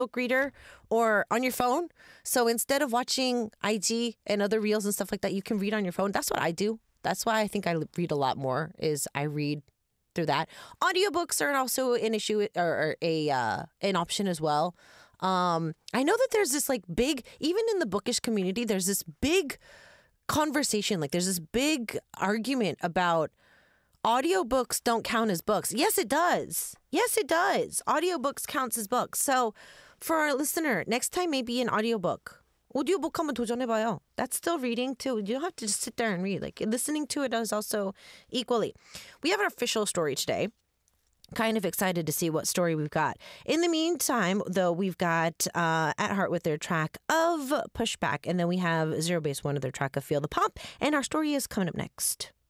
book reader or on your phone. So instead of watching IG and other reels and stuff like that, you can read on your phone. That's what I do. That's why I think I read a lot more, is I read through that. Audiobooks are also an issue, or an option as well. I know that there's this like big, even in the bookish community, there's this big conversation. Like there's this big argument about audiobooks don't count as books. Yes, it does. Yes, it does. Audiobooks counts as books. So for our listener, next time maybe an audiobook. 오디오북 한번 도전해봐요. That's still reading too. You don't have to just sit there and read. Like listening to it is also equally. We have an official story today. Kind of excited to see what story we've got. In the meantime, though, we've got At Heart with their track of Pushback. And then we have Zero Base One of their track of Feel the Pop. And our story is coming up next.